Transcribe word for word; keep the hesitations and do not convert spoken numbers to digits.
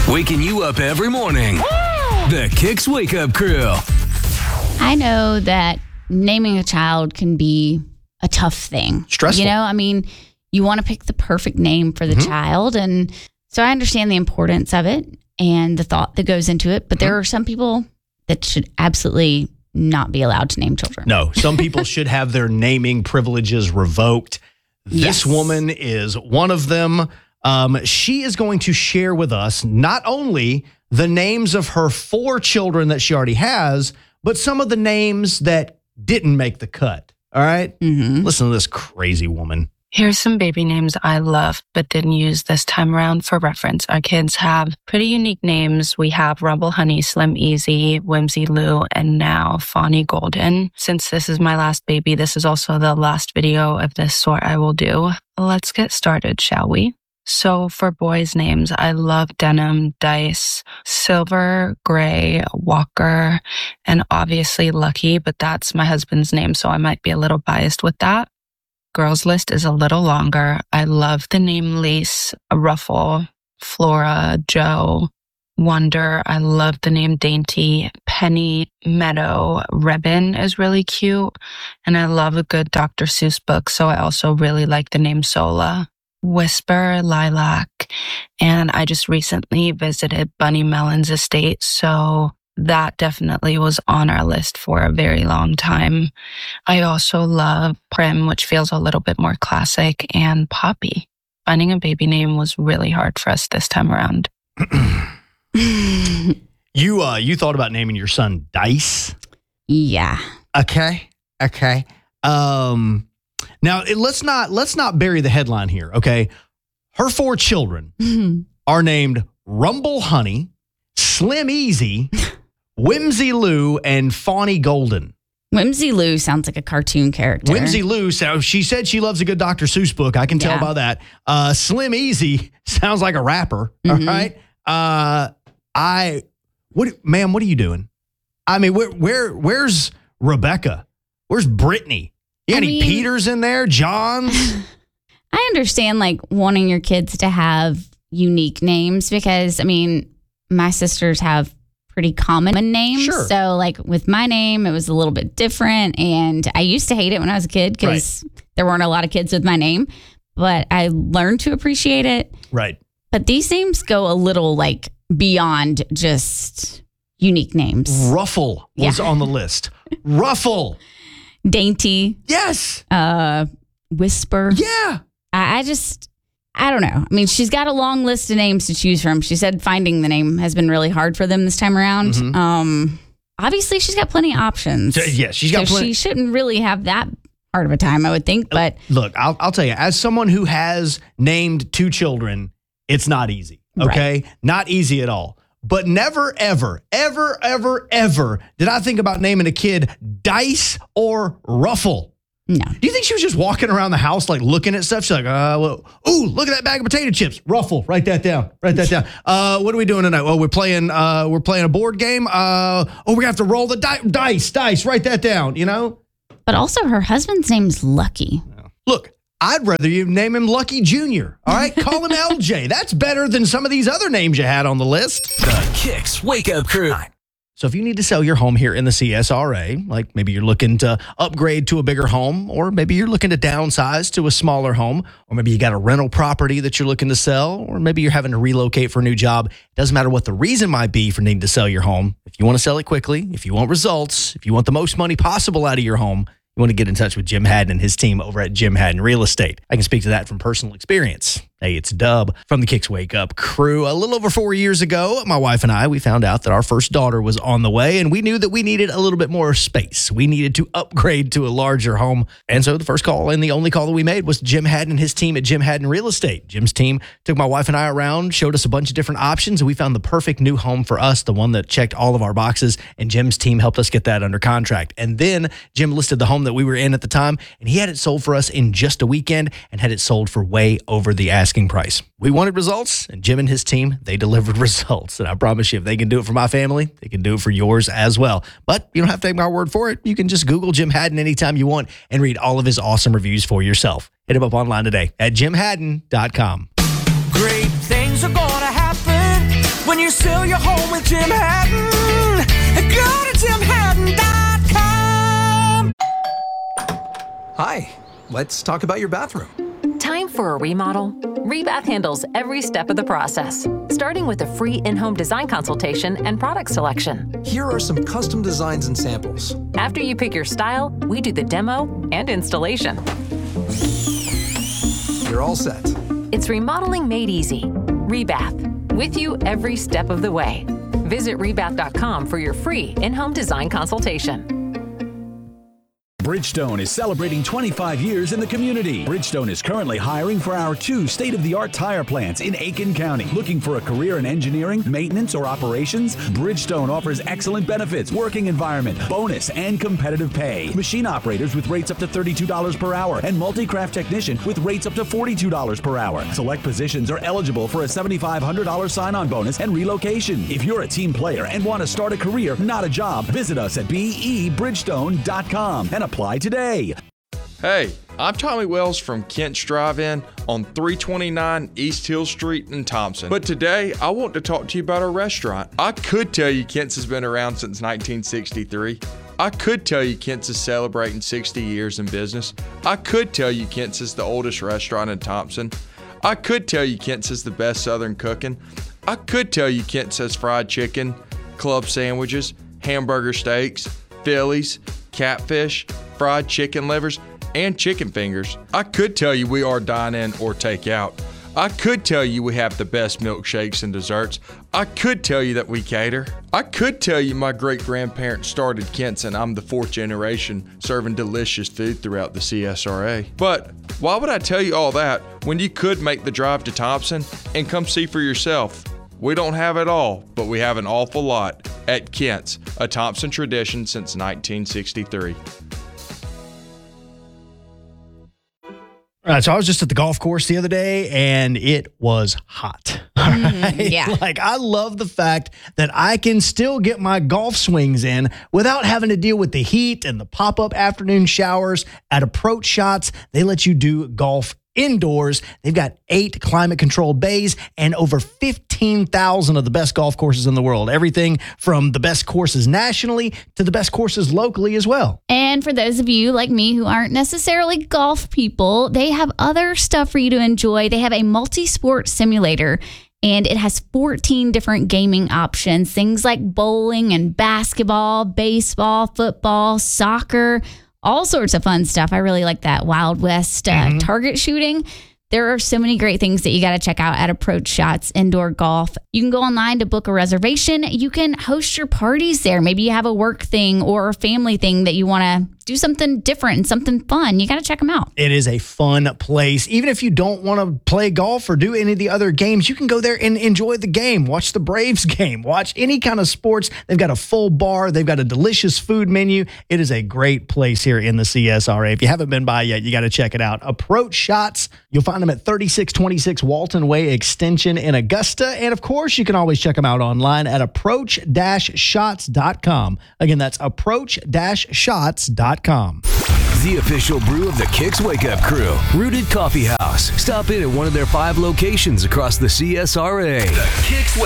Waking you up every morning. Woo! The Kicks Wake Up Crew. I know that naming a child can be a tough thing. Stressful. You know, I mean, you want to pick the perfect name for the Mm-hmm. child. And so I understand the importance of it and the thought that goes into it. But mm-hmm. there are some people that should absolutely not be allowed to name children. No, some people should have their naming privileges revoked. This Yes. woman is one of them. Um, she is going to share with us not only the names of her four children that she already has, but some of the names that didn't make the cut. All right? Mm-hmm. Listen to this crazy woman. Here's some baby names I love but didn't use this time around for reference. Our kids have pretty unique names. We have Rumble Honey, Slim Easy, Whimsy Lou, and now Fawny Golden. Since this is my last baby, this is also the last video of this sort I will do. Let's get started, shall we? So for boys' names, I love Denim, Dice, Silver, Gray, Walker, and obviously Lucky, but that's my husband's name, so I might be a little biased with that. Girls' list is a little longer. I love the name Lise, Ruffle, Flora, Joe, Wonder. I love the name Dainty, Penny, Meadow, Ribbon is really cute. And I love a good Doctor Seuss book, so I also really like the name Sola. Whisper, Lilac, and I just recently visited Bunny Mellon's estate, so that definitely was on our list for a very long time. I also love Prim, which feels a little bit more classic, and Poppy. Finding a baby name was really hard for us this time around. You uh, you thought about naming your son Dice? Yeah. Okay. Okay. Um... Now, it, let's not let's not bury the headline here, okay? Her four children Mm-hmm. are named Rumble Honey, Slim Easy, Whimsy Lou, and Fawny Golden. Whimsy Lou sounds like a cartoon character. Whimsy Lou, so she said she loves a good Doctor Seuss book. I can tell Yeah. by that. Uh, Slim Easy sounds like a rapper, Mhm. all right? Uh, I, what, ma'am, what are you doing? I mean, where, where, where's Rebecca? Where's Brittany? You got I any mean- Peters in there? Johns? I understand like wanting your kids to have unique names because, I mean, my sisters have pretty common names. Sure. So like with my name, it was a little bit different. And I used to hate it when I was a kid because there weren't a lot of kids with my name, but I learned to appreciate it. Right. But these names go a little like beyond just unique names. Ruffle was Yeah. on the list. Ruffle. Dainty, Yes. uh, Whisper. Yeah. I, I just, I don't know. I mean, she's got a long list of names to choose from. She said finding the name has been really hard for them this time around. Mhm. Um, obviously, she's got plenty of options. So, yeah, she's got so plenty- she shouldn't really have that hard of a time, I would think. But Look, I'll, I'll tell you, as someone who has named two children, it's not easy. Okay. Not easy at all. But never, ever, ever, ever, ever did I think about naming a kid Dice or Ruffle. no. Do you think she was just walking around the house like looking at stuff? She's like, uh, well, ooh, look at that bag of potato chips. Ruffle, write that down. Write that down. Uh, what are we doing tonight? Oh, we're playing. Uh, we're playing a board game. Uh, oh, we're gonna have to roll the di- dice. Dice. Write that down. You know. But also, her husband's name's Lucky. Look, I'd rather you name him Lucky Junior All right, call him L J. That's better than some of these other names you had on the list. The Kicks Wake Up Crew. So if you need to sell your home here in the C S R A, like maybe you're looking to upgrade to a bigger home, or maybe you're looking to downsize to a smaller home, or maybe you got a rental property that you're looking to sell, or maybe you're having to relocate for a new job, it doesn't matter what the reason might be for needing to sell your home. If you want to sell it quickly, if you want results, if you want the most money possible out of your home, you want to get in touch with Jim Haddon and his team over at Jim Haddon Real Estate. I can speak to that from personal experience. Hey, it's Dub from the Kicks Wake Up Crew. A little over four years ago, my wife and I, we found out that our first daughter was on the way, and we knew that we needed a little bit more space. We needed to upgrade to a larger home. And so the first call and the only call that we made was Jim Haddon and his team at Jim Haddon Real Estate. Jim's team took my wife and I around, showed us a bunch of different options, and we found the perfect new home for us, the one that checked all of our boxes, and Jim's team helped us get that under contract. And then Jim listed the home that we were in at the time, and he had it sold for us in just a weekend and had it sold for way over the asking price. We wanted results, and Jim and his team, they delivered results. And I promise you, if they can do it for my family, they can do it for yours as well. But you don't have to take my word for it. You can just Google Jim Haddon anytime you want and read all of his awesome reviews for yourself. Hit him up online today at jim haddon dot com. Great things are gonna happen when when you sell your home with Jim Hatton. Go to jim hatton dot com. Hi, let's talk about your bathroom. Time for a remodel? Rebath handles every step of the process, starting with a free in-home design consultation and product selection. Here are some custom designs and samples. After you pick your style, we do the demo and installation. You're all set. It's remodeling made easy. Rebath, with you every step of the way. Visit rebath dot com for your free in-home design consultation. Bridgestone is celebrating twenty-five years in the community. Bridgestone is currently hiring for our two state-of-the-art tire plants in Aiken County. Looking for a career in engineering, maintenance, or operations? Bridgestone offers excellent benefits, working environment, bonus, and competitive pay. Machine operators with rates up to thirty-two dollars per hour and multi-craft technician with rates up to forty-two dollars per hour. Select positions are eligible for a seven thousand five hundred dollars sign-on bonus and relocation. If you're a team player and want to start a career, not a job, visit us at b e bridgestone dot com and apply today. Hey, I'm Tommy Wells from Kent's Drive-In on three twenty-nine East Hill Street in Thompson. But today, I want to talk to you about our restaurant. I could tell you Kent's has been around since nineteen sixty-three. I could tell you Kent's is celebrating sixty years in business. I could tell you Kent's is the oldest restaurant in Thompson. I could tell you Kent's is the best Southern cooking. I could tell you Kent's has fried chicken, club sandwiches, hamburger steaks, Phillies, catfish, fried chicken livers, and chicken fingers. I could tell you we are dine-in or take-out. I could tell you we have the best milkshakes and desserts. I could tell you that we cater. I could tell you my great-grandparents started Kent's and I'm the fourth generation serving delicious food throughout the C S R A. But why would I tell you all that when you could make the drive to Thompson and come see for yourself? We don't have it all, but we have an awful lot at Kent's, a Thompson tradition since nineteen sixty-three. All right, so I was just at the golf course the other day, and it was hot. Mm, Right? yeah. Like, I love the fact that I can still get my golf swings in without having to deal with the heat and the pop-up afternoon showers. At Approach Shots, they let you do golf indoors. They've got eight climate-controlled bays and over fifteen thousand of the best golf courses in the world. Everything from the best courses nationally to the best courses locally as well. And for those of you like me who aren't necessarily golf people, they have other stuff for you to enjoy. They have a multi-sport simulator, and it has fourteen different gaming options, things like bowling and basketball, baseball, football, soccer, all sorts of fun stuff. I really like that Wild West uh, mm-hmm. target shooting. There are so many great things that you got to check out at Approach Shots Indoor Golf. You can go online to book a reservation. You can host your parties there. Maybe you have a work thing or a family thing that you want to do something different and something fun. You got to check them out. It is a fun place. Even if you don't want to play golf or do any of the other games, you can go there and enjoy the game. Watch the Braves game. Watch any kind of sports. They've got a full bar. They've got a delicious food menu. It is a great place here in the C S R A. If you haven't been by yet, you got to check it out. Approach Shots. You'll find them at thirty-six twenty-six Walton Way Extension in Augusta. And of course, you can always check them out online at approach dash shots dot com. Again, that's approach dash shots dot com. The official brew of the Kicks Wake Up Crew, Rooted Coffee House. Stop in at one of their five locations across the C S R A. The Kicks Wake